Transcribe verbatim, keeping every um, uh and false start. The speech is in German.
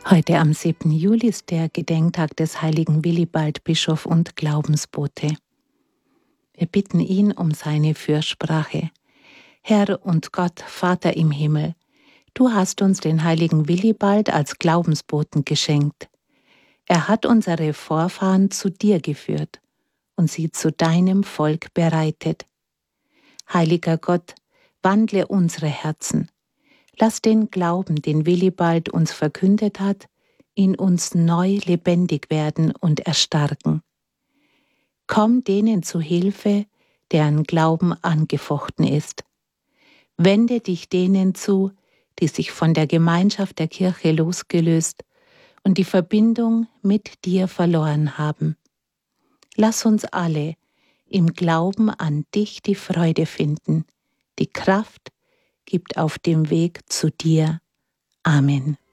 Heute am siebten Juli ist der Gedenktag des heiligen Willibald, Bischof und Glaubensbote. Wir bitten ihn um seine Fürsprache. Herr und Gott, Vater im Himmel, du hast uns den heiligen Willibald als Glaubensboten geschenkt. Er hat unsere Vorfahren zu dir geführt und sie zu deinem Volk bereitet. Heiliger Gott, wandle unsere Herzen. Lass den Glauben, den Willibald uns verkündet hat, in uns neu lebendig werden und erstarken. Komm denen zu Hilfe, deren Glauben angefochten ist. Wende dich denen zu, die sich von der Gemeinschaft der Kirche losgelöst und die Verbindung mit dir verloren haben. Lass uns alle im Glauben an dich die Freude finden, die Kraft gibt auf dem Weg zu dir. Amen.